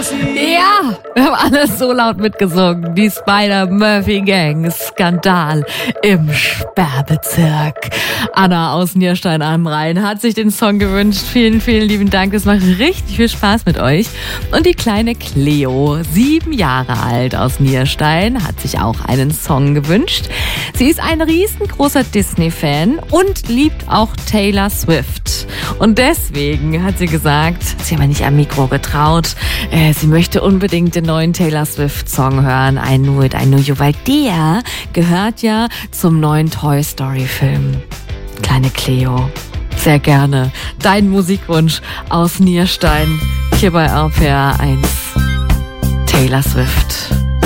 Ja, wir haben alles so laut mitgesungen. Die Spider-Murphy-Gang, Skandal im Sperrbezirk. Anna aus Nierstein am Rhein hat sich den Song gewünscht. Vielen, vielen lieben Dank. Es macht richtig viel Spaß mit euch. Und die kleine Cleo, 7 Jahre alt aus Nierstein, hat sich auch einen Song gewünscht. Sie ist ein riesengroßer Disney-Fan und liebt auch Taylor Swift. Und deswegen hat sie gesagt, sie hat mir nicht am Mikro getraut, sie möchte unbedingt den neuen Taylor Swift-Song hören, I Knew It, I Knew You, weil der gehört ja zum neuen Toy Story-Film. Kleine Cleo, sehr gerne dein Musikwunsch aus Nierstein, hier bei RPR 1, Taylor Swift.